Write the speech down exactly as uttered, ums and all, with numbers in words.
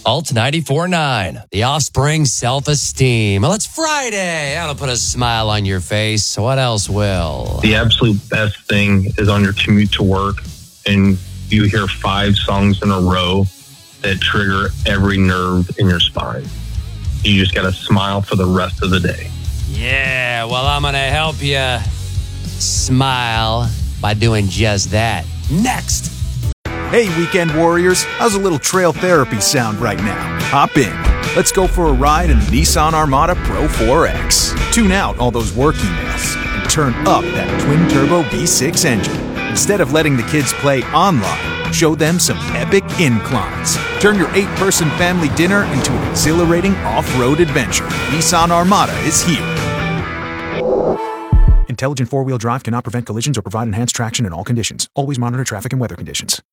Alt ninety-four point nine. The Offspring, Self-Esteem. Well, it's Friday. That'll put a smile on your face. What else will? The absolute best thing is on your commute to work and you hear five songs in a row that trigger every nerve in your spine. You just got to smile for the rest of the day. Yeah, well, I'm going to help you smile by doing just that. Next. Hey, weekend warriors, how's a little trail therapy sound right now? Hop in. Let's go for a ride in the Nissan Armada Pro four X. Tune out all those work emails and turn up that twin-turbo V six engine. Instead of letting the kids play online, show them some epic inclines. Turn your eight-person family dinner into an exhilarating off-road adventure. Nissan Armada is here. Intelligent four-wheel drive cannot prevent collisions or provide enhanced traction in all conditions. Always monitor traffic and weather conditions.